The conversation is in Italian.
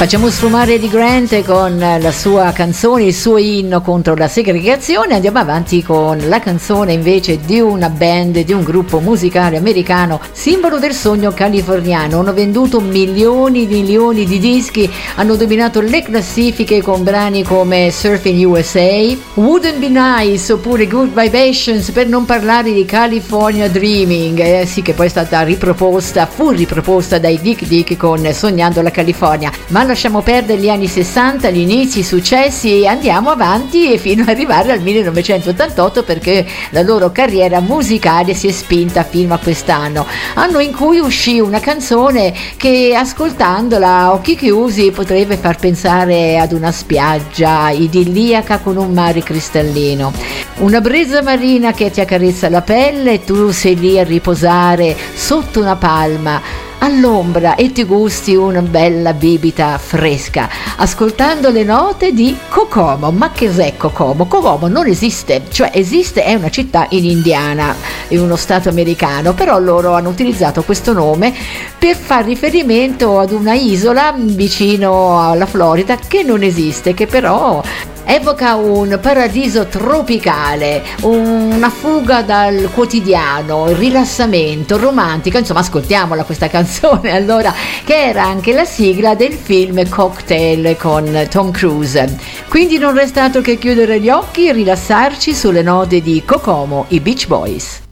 Facciamo sfumare Eddie Grant con la sua canzone, il suo inno contro la segregazione. Andiamo avanti con la canzone invece di una band, di un gruppo musicale americano, simbolo del sogno californiano. Hanno venduto milioni di dischi, hanno dominato le classifiche con brani come Surfing USA, Wouldn't Be Nice oppure Good Vibrations, per non parlare di California Dreaming, sì, che poi è stata fu riproposta dai Dick Dick con Sognando la California. Ma lasciamo perdere gli anni 60, gli inizi, i successi, e andiamo avanti fino ad arrivare al 1988, perché la loro carriera musicale si è spinta fino a quest'anno, anno in cui uscì una canzone che ascoltandola a occhi chiusi potrebbe far pensare ad una spiaggia idilliaca con un mare cristallino, una brezza marina che ti accarezza la pelle e tu sei lì a riposare sotto una palma all'ombra e ti gusti una bella bibita fresca ascoltando le note di Kokomo. Ma che cos'è Kokomo? Kokomo non esiste, cioè esiste, è una città in Indiana, in uno stato americano, però loro hanno utilizzato questo nome per far riferimento ad una isola vicino alla Florida che non esiste, che però evoca un paradiso tropicale, una fuga dal quotidiano, il rilassamento romantico. Insomma, ascoltiamola questa canzone allora, che era anche la sigla del film Cocktail con Tom Cruise. Quindi non resta altro che chiudere gli occhi e rilassarci sulle note di Kokomo, i Beach Boys.